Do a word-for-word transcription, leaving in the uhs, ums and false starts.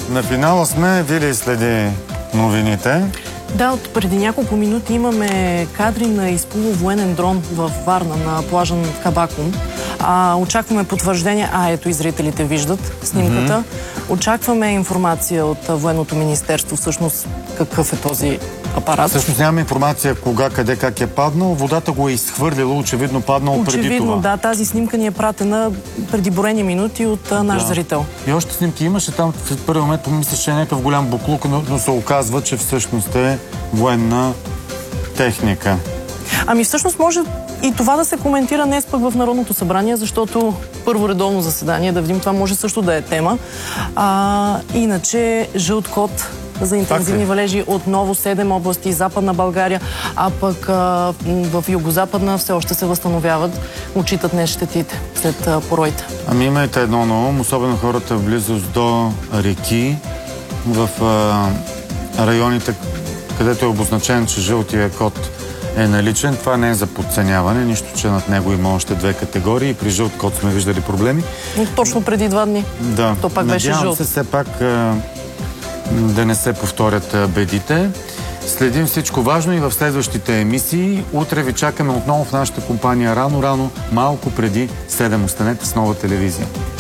На финала сме. Вили следи новините. Да, от преди няколко минути имаме кадри на изплувал военен дрон в Варна, на плажа на Кабакум. А, очакваме потвърждение. А, ето и зрителите виждат снимката. Mm-hmm. Очакваме информация от военното министерство, всъщност какъв е този апарат. Всъщност нямаме информация кога, къде, как е паднал. Водата го е изхвърлила, очевидно паднал преди това. Очевидно, да. Тази снимка ни е пратена преди броени минути от а, наш да. зрител. И още снимки имаше. Там в първи момент помислиш, че е някакъв голям буклук, но, но се оказва, че всъщност е военна техника. Ами всъщност може и това да се коментира днес пък в Народното събрание, защото първо редовно заседание, да видим, това може също да е тема. А, иначе жълт код за интензивни валежи отново седем области, Западна България, а пък а, в Югозападна все още се възстановяват, отчитат днес щетите след а, пороите. Ами имайте едно на ум, особено хората в близост до реки, в а, районите, където е обозначен, че жълтия код е наличен. Това не е за подценяване, нищо, че над него има още две категории. При жълт код сме виждали проблеми. Но точно преди два дни. Да. То пак беше жълт. Надявам се все пак а, да не се повторят а, бедите. Следим всичко важно и в следващите емисии. Утре ви чакаме отново в нашата компания рано-рано, малко преди седем. Останете с Нова телевизия.